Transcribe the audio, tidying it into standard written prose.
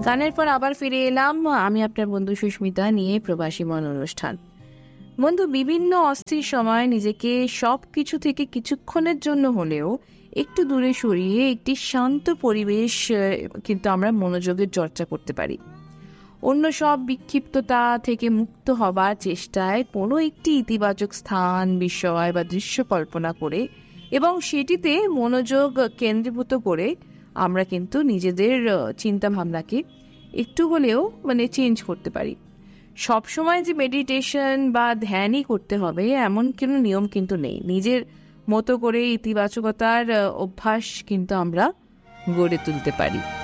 গানের পর আবার ফিরে এলাম আমি আপনার বন্ধু সুস্মিতা নিয়ে প্রবাসী মন অনুষ্ঠান। বন্ধু, বিভিন্ন অস্থির সময় নিজেকে সব কিছু থেকে কিছুক্ষণের জন্য হলেও একটু দূরে সরিয়ে একটি শান্ত পরিবেশ কিন্তু আমরা মনোযোগের চর্চা করতে পারি। অন্য সব বিক্ষিপ্ততা থেকে মুক্ত হবার চেষ্টায় কোনো একটি ইতিবাচক স্থান, বিষয় বা দৃশ্য কল্পনা করে এবং সেটিতে মনোযোগ কেন্দ্রীভূত করে আমরা কিন্তু নিজেদের চিন্তা ভাবনাকে একটু হলেও চেঞ্জ করতে পারি। সব সময় যে মেডিটেশন বা ধ্যানই করতে হবে এমন কোনো নিয়ম কিন্তু নেই। নিজের মতো করে ইতিবাচকতার অভ্যাস কিন্তু আমরা গড়ে তুলতে পারি।